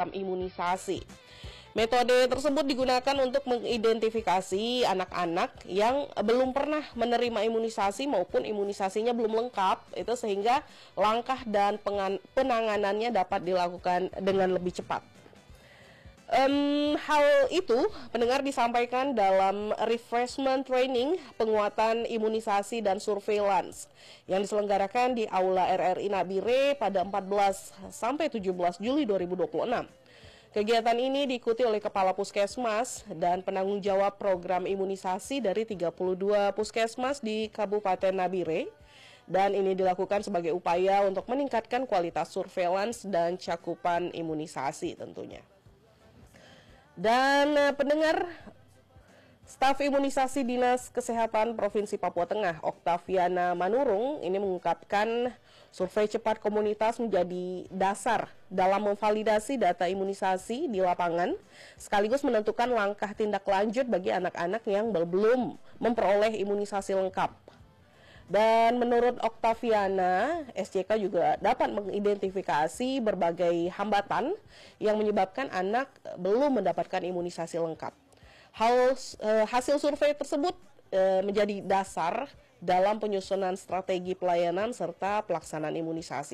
program imunisasi. Metode tersebut digunakan untuk mengidentifikasi anak-anak yang belum pernah menerima imunisasi maupun imunisasinya belum lengkap, itu sehingga langkah dan penanganannya dapat dilakukan dengan lebih cepat. Hal itu pendengar disampaikan dalam refreshment training penguatan imunisasi dan surveillance yang diselenggarakan di Aula RRI Nabire pada 14 sampai 17 Juli 2026. Kegiatan ini diikuti oleh Kepala Puskesmas dan penanggung jawab program imunisasi dari 32 puskesmas di Kabupaten Nabire, dan ini dilakukan sebagai upaya untuk meningkatkan kualitas surveillance dan cakupan imunisasi tentunya. Dan pendengar, staf imunisasi Dinas Kesehatan Provinsi Papua Tengah, Oktaviana Manurung, ini mengungkapkan survei cepat komunitas menjadi dasar dalam memvalidasi data imunisasi di lapangan, sekaligus menentukan langkah tindak lanjut bagi anak-anak yang belum memperoleh imunisasi lengkap. Dan menurut Oktaviana, SCK juga dapat mengidentifikasi berbagai hambatan yang menyebabkan anak belum mendapatkan imunisasi lengkap. Hasil survei tersebut menjadi dasar dalam penyusunan strategi pelayanan serta pelaksanaan imunisasi.